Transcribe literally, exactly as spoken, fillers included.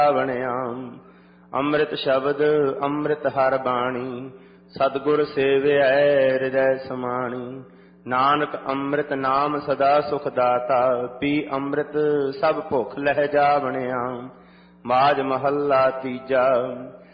ਬਣਿਆ। ਅੰਮ੍ਰਿਤ ਸ਼ਬਦ ਅੰਮ੍ਰਿਤ ਹਰ ਬਾਣੀ, ਸਤਿਗੁਰ ਸੇਵਿਐ ਹਿਰਦੈ ਸਮਾਣੀ। ਨਾਨਕ ਅੰਮ੍ਰਿਤ ਨਾਮ ਸਦਾ ਸੁਖ ਦਾਤਾ, ਪੀ ਅੰਮ੍ਰਿਤ ਸਭ ਭੁੱਖ ਲਹਿ ਜਾ ਬਣਿਆ। ਮਾਝ ਮਹੱਲਾ ਤੀਜਾ।